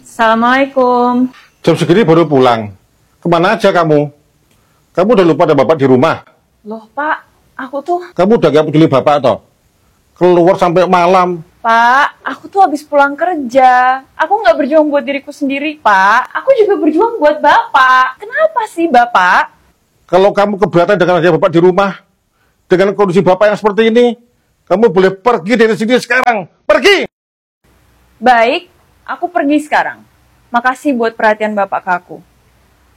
Assalamualaikum. Jam segini baru pulang. Kemana aja kamu? Kamu udah lupa ada bapak di rumah? Loh, Pak, aku tuh... Kamu udah gak peduli bapak toh? Keluar sampai malam. Pak, aku tuh habis pulang kerja. Aku nggak berjuang buat diriku sendiri, Pak. Aku juga berjuang buat Bapak. Kenapa sih, Bapak? Kalau kamu keberatan dengan ada bapak di rumah, dengan kondisi bapak yang seperti ini, kamu boleh pergi dari sini sekarang. Pergi! Baik, aku pergi sekarang. Makasih buat perhatian Bapak ke aku.